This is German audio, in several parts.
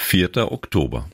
4. Oktober.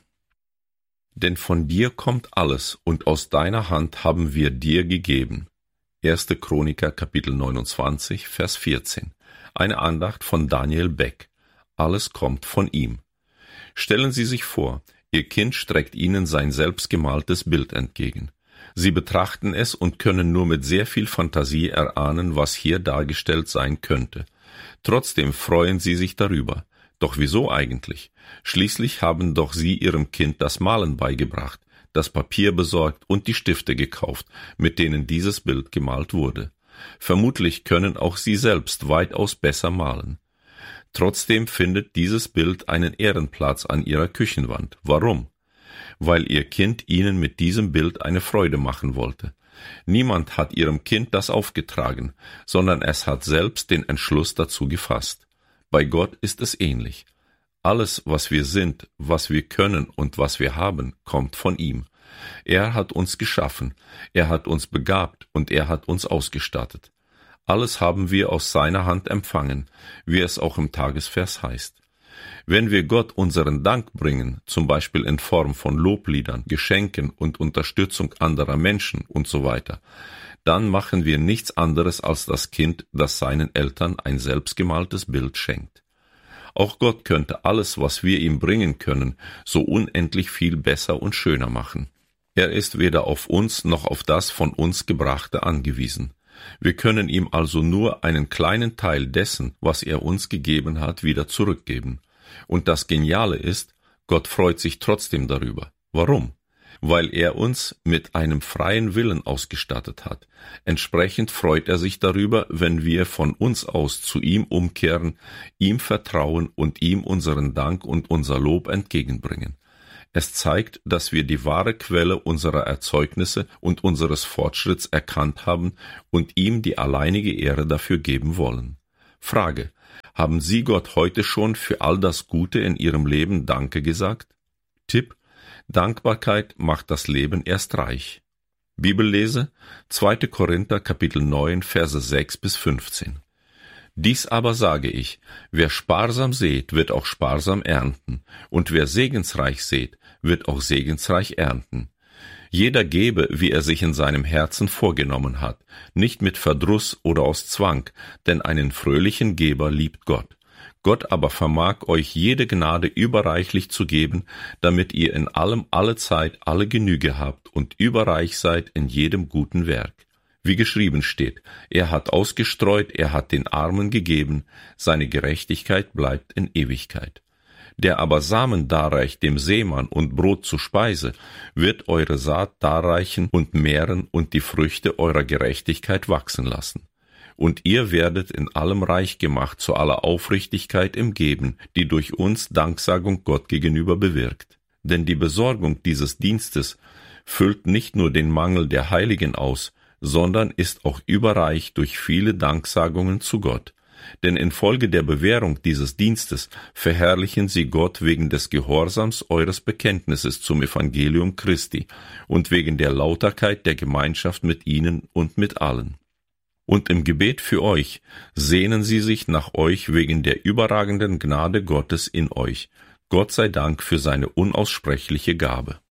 Denn von dir kommt alles, und aus deiner Hand haben wir dir gegeben. 1. Chroniker, Kapitel 29, Vers 14. Eine Andacht von Daniel Beck. Alles kommt von ihm. Stellen Sie sich vor, Ihr Kind streckt Ihnen sein selbstgemaltes Bild entgegen. Sie betrachten es und können nur mit sehr viel Fantasie erahnen, was hier dargestellt sein könnte. Trotzdem freuen Sie sich darüber. Doch wieso eigentlich? Schließlich haben doch Sie Ihrem Kind das Malen beigebracht, das Papier besorgt und die Stifte gekauft, mit denen dieses Bild gemalt wurde. Vermutlich können auch Sie selbst weitaus besser malen. Trotzdem findet dieses Bild einen Ehrenplatz an Ihrer Küchenwand. Warum? Weil Ihr Kind Ihnen mit diesem Bild eine Freude machen wollte. Niemand hat Ihrem Kind das aufgetragen, sondern es hat selbst den Entschluss dazu gefasst. Bei Gott ist es ähnlich. Alles, was wir sind, was wir können und was wir haben, kommt von ihm. Er hat uns geschaffen, er hat uns begabt und er hat uns ausgestattet. Alles haben wir aus seiner Hand empfangen, wie es auch im Tagesvers heißt. Wenn wir Gott unseren Dank bringen, zum Beispiel in Form von Lobliedern, Geschenken und Unterstützung anderer Menschen und so weiter, dann machen wir nichts anderes als das Kind, das seinen Eltern ein selbstgemaltes Bild schenkt. Auch Gott könnte alles, was wir ihm bringen können, so unendlich viel besser und schöner machen. Er ist weder auf uns noch auf das von uns Gebrachte angewiesen. Wir können ihm also nur einen kleinen Teil dessen, was er uns gegeben hat, wieder zurückgeben. Und das Geniale ist, Gott freut sich trotzdem darüber. Warum? Weil er uns mit einem freien Willen ausgestattet hat. Entsprechend freut er sich darüber, wenn wir von uns aus zu ihm umkehren, ihm vertrauen und ihm unseren Dank und unser Lob entgegenbringen. Es zeigt, dass wir die wahre Quelle unserer Erzeugnisse und unseres Fortschritts erkannt haben und ihm die alleinige Ehre dafür geben wollen. Frage: Haben Sie Gott heute schon für all das Gute in Ihrem Leben Danke gesagt? Tipp: Dankbarkeit macht das Leben erst reich. Bibellese: 2. Korinther, Kapitel 9, Verse 6 bis 15. Dies aber sage ich, wer sparsam sät, wird auch sparsam ernten, und wer segensreich sät, wird auch segensreich ernten. Jeder gebe, wie er sich in seinem Herzen vorgenommen hat, nicht mit Verdruss oder aus Zwang, denn einen fröhlichen Geber liebt Gott. Gott aber vermag euch jede Gnade überreichlich zu geben, damit ihr in allem allezeit alle Genüge habt und überreich seid in jedem guten Werk. Wie geschrieben steht, er hat ausgestreut, er hat den Armen gegeben, seine Gerechtigkeit bleibt in Ewigkeit. Der aber Samen darreicht dem Seemann und Brot zur Speise, wird eure Saat darreichen und mehren und die Früchte eurer Gerechtigkeit wachsen lassen. Und ihr werdet in allem reich gemacht zu aller Aufrichtigkeit im Geben, die durch uns Danksagung Gott gegenüber bewirkt. Denn die Besorgung dieses Dienstes füllt nicht nur den Mangel der Heiligen aus, sondern ist auch überreich durch viele Danksagungen zu Gott. Denn infolge der Bewährung dieses Dienstes verherrlichen sie Gott wegen des Gehorsams eures Bekenntnisses zum Evangelium Christi und wegen der Lauterkeit der Gemeinschaft mit ihnen und mit allen. Und im Gebet für euch sehnen sie sich nach euch wegen der überragenden Gnade Gottes in euch. Gott sei Dank für seine unaussprechliche Gabe.